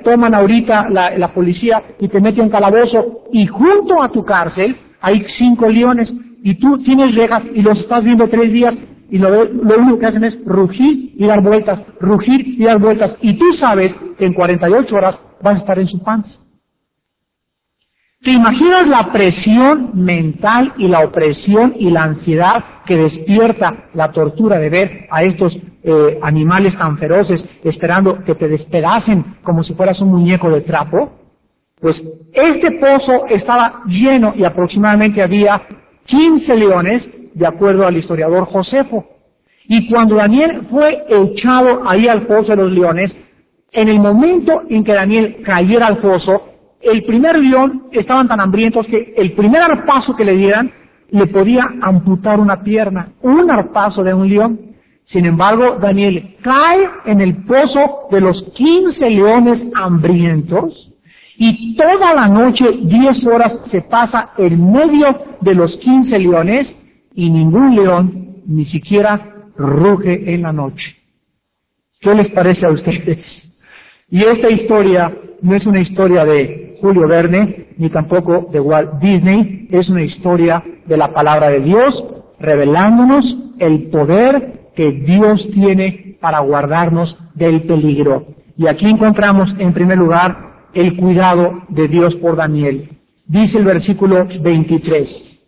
toman ahorita la policía y te meten en calabozo, y junto a tu cárcel hay 5 leones, y tú tienes rejas y los estás viendo 3 días, y lo único que hacen es rugir y dar vueltas, rugir y dar vueltas, y tú sabes que en 48 horas vas a estar en su panza. ¿Te imaginas la presión mental y la opresión y la ansiedad que despierta la tortura de ver a estos animales tan feroces esperando que te despedacen como si fueras un muñeco de trapo? Pues este pozo estaba lleno y aproximadamente había 15 leones, de acuerdo al historiador Josefo. Y cuando Daniel fue echado ahí al foso de los leones, en el momento en que Daniel cayera al foso, el primer león estaban tan hambrientos que el primer arpazo que le dieran le podía amputar una pierna, un arpazo de un león. Sin embargo, Daniel cae en el pozo de los 15 leones hambrientos, y toda la noche, 10 horas, se pasa en medio de los 15 leones, y ningún león ni siquiera ruge en la noche. ¿Qué les parece a ustedes? Y esta historia no es una historia de Julio Verne, ni tampoco de Walt Disney, es una historia de la palabra de Dios, revelándonos el poder que Dios tiene para guardarnos del peligro. Y aquí encontramos, en primer lugar, el cuidado de Dios por Daniel. Dice el versículo 23,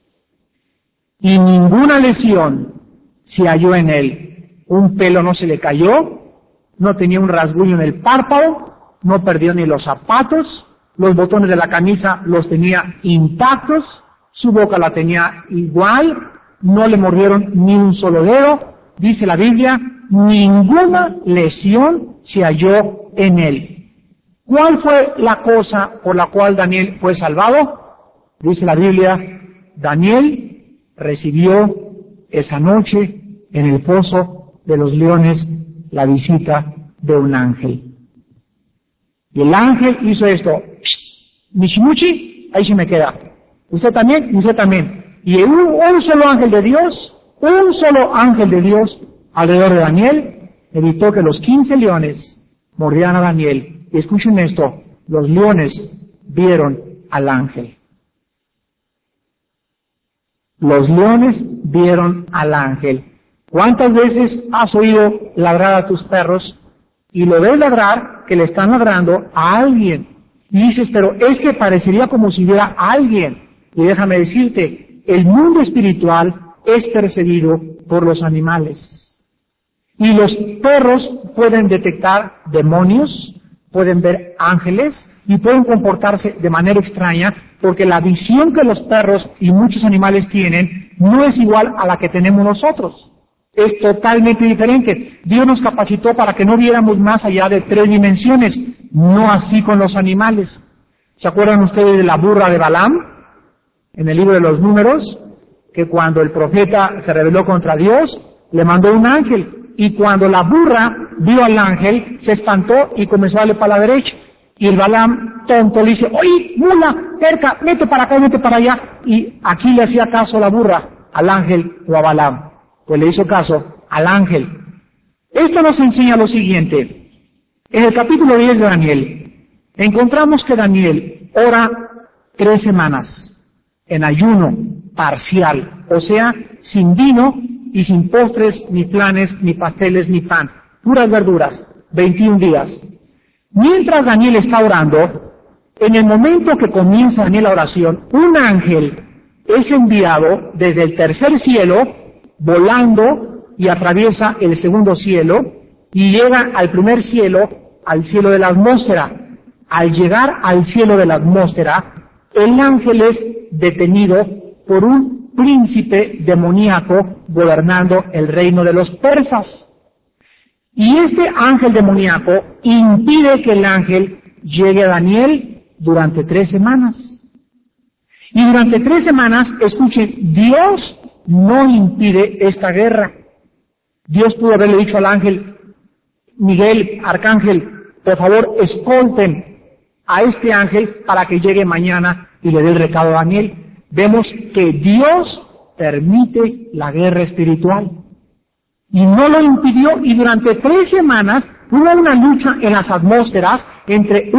y ninguna lesión se halló en él, un pelo no se le cayó, no tenía un rasguño en el párpado, no perdió ni los zapatos, los botones de la camisa los tenía intactos, su boca la tenía igual, no le mordieron ni un solo dedo. Dice la Biblia, ninguna lesión se halló en él. ¿Cuál fue la cosa por la cual Daniel fue salvado? Dice la Biblia, Daniel recibió esa noche en el pozo de los leones la visita de un ángel. Y el ángel hizo esto, Michimuchi, ahí se me queda. Usted también, y usted también. Y un solo ángel de Dios, alrededor de Daniel, evitó que los 15 leones mordieran a Daniel. Y escuchen esto, los leones vieron al ángel. Los leones vieron al ángel. ¿Cuántas veces has oído ladrar a tus perros y lo ves ladrar que le están ladrando a alguien? Y dices, pero es que parecería como si hubiera alguien. Y déjame decirte, el mundo espiritual es perseguido por los animales. Y los perros pueden detectar demonios, pueden ver ángeles y pueden comportarse de manera extraña porque la visión que los perros y muchos animales tienen no es igual a la que tenemos nosotros. Es totalmente diferente. Dios nos capacitó para que no viéramos más allá de 3 dimensiones, no así con los animales. ¿Se acuerdan ustedes de la burra de Balaam? En el libro de los Números, que cuando el profeta se rebeló contra Dios, le mandó un ángel. Y cuando la burra vio al ángel, se espantó y comenzó a darle para la derecha. Y el Balaam, tonto, le dice, oye, mula, cerca, vete para acá, vete para allá. Y aquí le hacía caso la burra, al ángel o a Balaam. Pues le hizo caso al ángel. Esto nos enseña lo siguiente. En el capítulo 10 de Daniel, encontramos que Daniel ora 3 semanas en ayuno parcial, o sea, sin vino y sin postres, ni flanes, ni pasteles, ni pan, puras verduras, 21 días. Mientras Daniel está orando, en el momento que comienza Daniel la oración, un ángel es enviado desde el tercer cielo, volando y atraviesa el segundo cielo, y llega al primer cielo, al cielo de la atmósfera. Al llegar al cielo de la atmósfera, el ángel es detenido por un príncipe demoníaco gobernando el reino de los persas. Y este ángel demoníaco impide que el ángel llegue a Daniel durante 3 semanas. Y durante 3 semanas, escuchen, Dios no impide esta guerra. Dios pudo haberle dicho al ángel, Miguel, arcángel, por favor, escolten a este ángel para que llegue mañana y le dé el recado a Daniel. Vemos que Dios permite la guerra espiritual. Y no lo impidió, y durante 3 semanas hubo una lucha en las atmósferas entre